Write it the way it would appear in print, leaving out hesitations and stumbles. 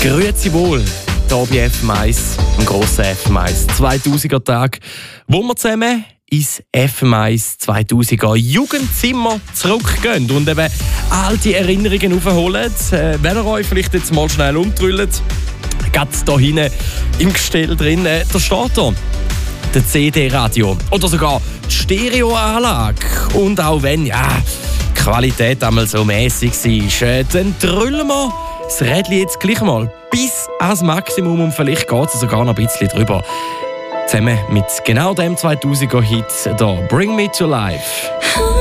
Grüezi wohl, hier bei FM1, im grossen FM1 2000er Tag, wo wir zusammen ins FM1 2000er Jugendzimmer zurückgehen und eben alte Erinnerungen aufholen. Wenn ihr euch vielleicht jetzt mal schnell umdrüllt, ganz da hinten im Gestell drin, da steht da der CD-Radio oder sogar die Stereoanlage. Und auch wenn die Qualität einmal so mäßig war, dann drüllen wir das Rädchen jetzt gleich mal bis ans Maximum und vielleicht geht es sogar noch ein bisschen drüber. Zusammen mit genau dem 2000er-Hit da, Bring Me to Life.